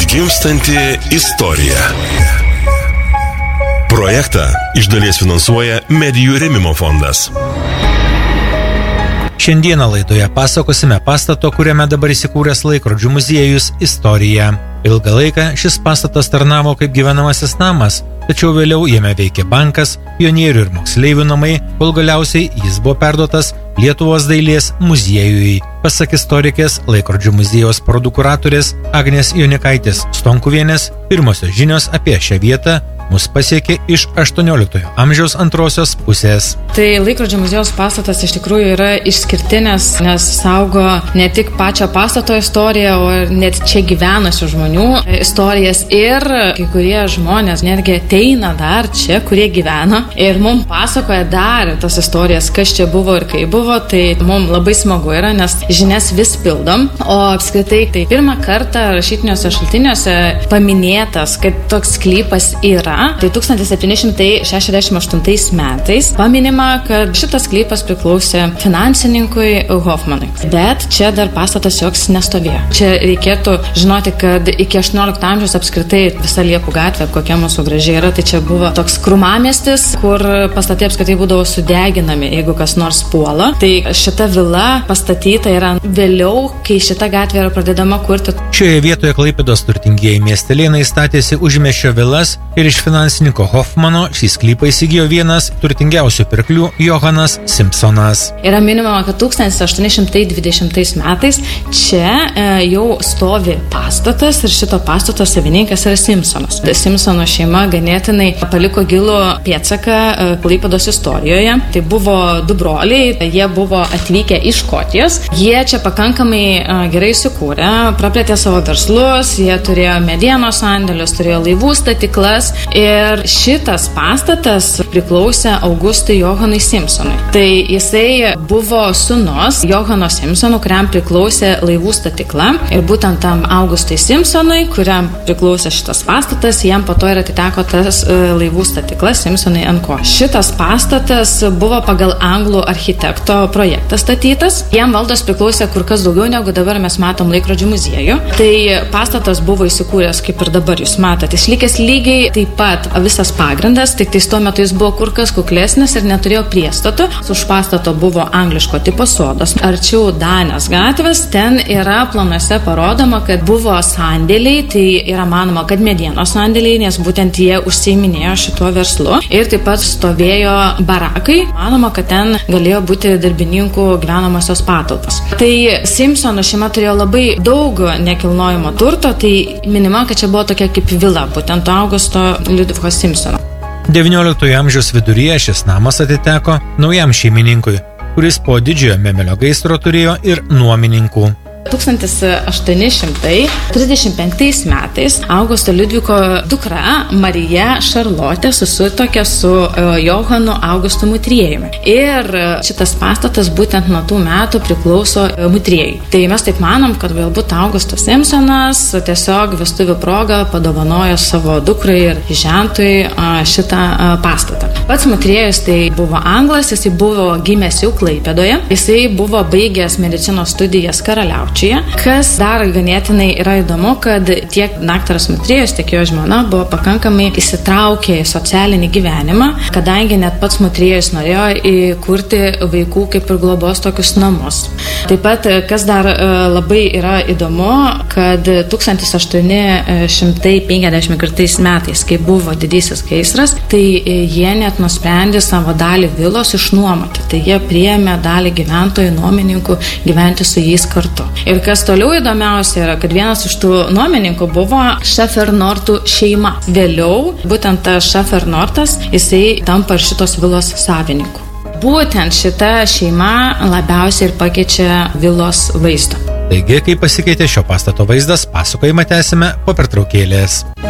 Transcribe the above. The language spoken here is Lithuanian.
Atgimstanti istorija. Projektą iš dalies finansuoja Medijų rėmimo fondas. Šiandieną laidoje pasakosime pastato, kuriame dabar įsikūręs laikrodžių muziejus, istoriją. Ilgą laiką šis pastatas tarnavo kaip gyvenamasis namas, tačiau vėliau jame veikė bankas, pionierių ir moksleivių namai, kol galiausiai jis buvo perduotas Lietuvos dailės muziejui. Pasak istorikės, laikrodžių muziejaus parodų kuratorės Agnės Jonikaitės Stonkuvienės, pirmosios žinios apie šią vietą mus pasiekė iš 18 amžiaus antrosios pusės. Tai laikrodžių muziejaus pastatas iš tikrųjų yra išskirtinis, nes saugo ne tik pačią pastato istoriją, o net čia gyvenusių žmonių istorijas. Ir kai kurie žmonės netgi ateina dar čia, kurie gyveno ir mums pasakoja dar tas istorijas, kas čia buvo ir kaip buvo. Tai mums labai smagu yra, nes žinias vis pildom. O apskritai, tai pirmą kartą rašytiniuose šaltiniuose paminėtas, kad toks sklypas yra. Tai 1768 metais paminima, kad šitas sklypas priklausė finansininkui Hoffmanui. Bet čia dar pastatas joks nestovėjo. Čia reikėtų žinoti, kad iki 18 amžiaus apskritai visa Liepų gatvė, kokia mūsų gražiai yra, tai čia buvo toks krūmamiestis, kur pastatai apskritai būdavo sudeginami, jeigu kas nors puola. Tai šita vila pastatyta yra vėliau, kai šita gatvė yra pradedama kurti. Šioje vietoje Klaipėdos turtingieji miestelėnai statėsi užmiesčio vilas ir iš finansininko Hoffmano šį sklypą įsigijo vienas turtingiausių pirklių Johanas Simpsonas. Yra minima, kad 1820 metais čia jau stovi pastatas ir šito pastato savininkas yra Simpsonas. Simpsono šeima ganėtinai paliko gilų pėdsaką Klaipėdos istorijoje. Tai buvo du broliai, jie buvo atvykę iš Škotijos. Jie čia pakankamai gerai įsikūrė, praplėtė savo verslus, jie turėjo medienos sandėlius, turėjo laivų statyklas. Ir šitas pastatas priklausė Augustui Johanui Simpsonui. Tai jisai buvo sūnus Johano Simpsono, kuriam priklausė laivų statykla. Ir būtent tam Augustui Simpsonui, kuriam priklausė šitas pastatas, jam po to ir atiteko tas laivų statykla Simpsonai & Co. Šitas pastatas buvo pagal anglų architekto projektą statytas. Jam valdos priklausė kur kas daugiau negu dabar mes matom laikrodžių muziejų. Tai pastatas buvo įsikūręs, kaip ir dabar jūs matot, išlikęs lygiai taip pat visas pagrindas, tik tais tuo metu jis buvo kur kas kuklesnis ir neturėjo priestatų. Už pastato buvo angliško tipo sodas. Arčiau Danės gatvės, ten yra planuose parodoma, kad buvo sandėliai, tai yra manoma, kad medienos sandėliai, nes būtent jie užsiiminėjo šituo verslu. Ir taip pat stovėjo barakai, manoma, kad ten galėjo būti darbininkų gyvenamosios patalpos. Tai Simpsonų šeima turėjo labai daug nekilnojamo turto, tai minima, kad čia buvo tokia kaip vila, būtent Augusto Liudviko Simpsono. 19 amžiaus viduryje šis namas atiteko naujam šeimininkui, kuris po didžiojo Memelio gaisro turėjo ir nuomininkų. 1835 metais Augusto Liudviko dukra Marija Šarlotė susituokė su Johanu Augustu Mutriejumi. Ir šitas pastatas būtent nuo tų metų priklauso Mutriejui. Tai mes taip manom, kad galbūt Augustas Simpsonas tiesiog vestuvių progą padovanojo savo dukrai ir žentui šitą pastatą. Pats Mutriejus tai buvo anglas, jisai buvo gimęs jau Klaipėdoje, jisai buvo baigęs medicinos studijas Karaliaučiuje. Kas dar ganėtinai yra įdomu, kad tiek daktaras Mutriejus, tiek jo žmona buvo pakankamai įsitraukę į socialinį gyvenimą, kadangi net pats Mutriejus norėjo įkurti vaikų kaip ir globos tokius namus. Taip pat, kas dar labai yra įdomu, kad 1854 metais, kai buvo didysis gaisras, tai jie net nusprendė savo dalį vilos išnuomoti. Tai jie priėmė dalį gyventojų, nuomininkų gyventi su jais kartu. Ir kas toliau įdomiausia yra, kad vienas iš tų nuomininkų buvo Šefernortų šeima. Vėliau būtent tas Šefernortas, jisai tampa ir šitos vilos savininku. Būtent šita šeima labiausiai ir pakeičia vilos vaizdą. Taigi, kaip pasikeitė šio pastato vaizdas, pasakojimą tęsime po pertraukėlės.